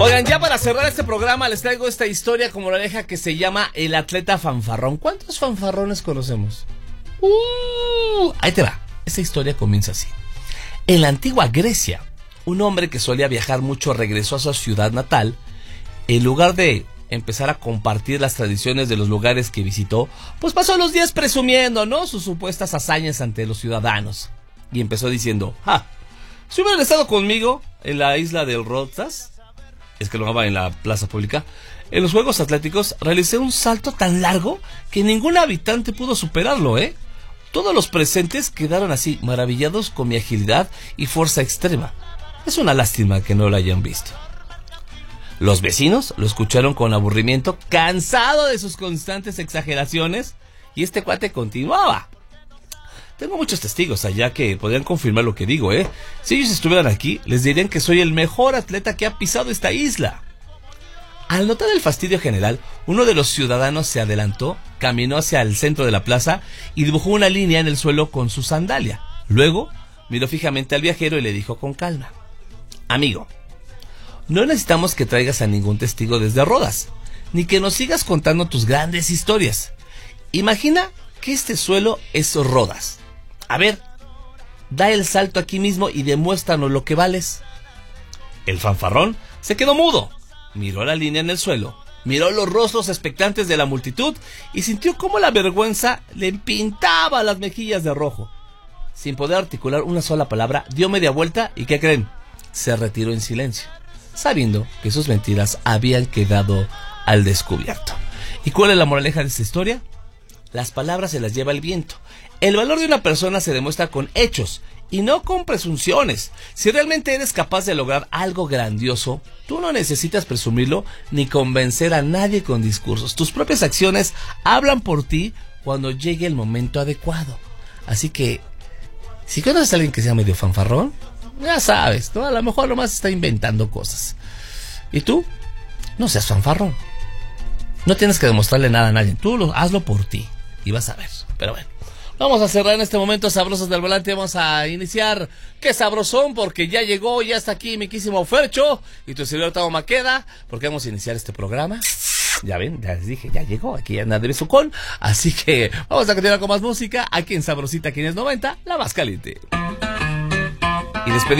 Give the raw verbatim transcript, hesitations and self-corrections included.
Oigan, ya para cerrar este programa les traigo esta historia como la oreja que se llama El Atleta Fanfarrón. ¿Cuántos fanfarrones conocemos? Uh, ahí te va. Esta historia comienza así. En la antigua Grecia, un hombre que solía viajar mucho regresó a su ciudad natal. En lugar de empezar a compartir las tradiciones de los lugares que visitó, pues pasó los días presumiendo, ¿no?, sus supuestas hazañas ante los ciudadanos. Y empezó diciendo, ¡ja! Si hubieran estado conmigo en la isla del Rodas, es que lo llamaba en la plaza pública, en los Juegos Atléticos realicé un salto tan largo que ningún habitante pudo superarlo, ¿eh? Todos los presentes quedaron así, maravillados con mi agilidad y fuerza extrema. Es una lástima que no lo hayan visto. Los vecinos lo escucharon con aburrimiento, cansado de sus constantes exageraciones, y este cuate continuaba. Tengo muchos testigos allá que podrían confirmar lo que digo, ¿eh? Si ellos estuvieran aquí, les dirían que soy el mejor atleta que ha pisado esta isla. Al notar el fastidio general, uno de los ciudadanos se adelantó, caminó hacia el centro de la plaza y dibujó una línea en el suelo con su sandalia. Luego, miró fijamente al viajero y le dijo con calma: Amigo, no necesitamos que traigas a ningún testigo desde Rodas, ni que nos sigas contando tus grandes historias. Imagina que este suelo es Rodas. A ver, da el salto aquí mismo y demuéstranos lo que vales. El fanfarrón se quedó mudo, miró la línea en el suelo, miró los rostros expectantes de la multitud y sintió cómo la vergüenza le pintaba las mejillas de rojo. Sin poder articular una sola palabra, dio media vuelta y, ¿qué creen?, se retiró en silencio, sabiendo que sus mentiras habían quedado al descubierto. ¿Y cuál es la moraleja de esta historia? Las palabras se las lleva el viento. El valor de una persona se demuestra con hechos y no con presunciones. Si realmente eres capaz de lograr algo grandioso, tú no necesitas presumirlo ni convencer a nadie con discursos. Tus propias acciones hablan por ti cuando llegue el momento adecuado. Así que, si conoces a alguien que sea medio fanfarrón, ya sabes, ¿no? A lo mejor nomás está inventando cosas. ¿Y tú? No seas fanfarrón. No tienes que demostrarle nada a nadie. Tú lo, hazlo por ti y vas a ver. Pero bueno, vamos a cerrar en este momento Sabrosos del Volante. Vamos a iniciar ¡Qué sabrosón! Porque ya llegó, ya está aquí mi quísimo Fercho y tu servidor Tavo Maqueda, porque vamos a iniciar este programa. Ya ven, ya les dije, ya llegó, aquí anda de besucón. Así que vamos a continuar con más música aquí en Sabrosita quinientos noventa, la más caliente. Y despedimos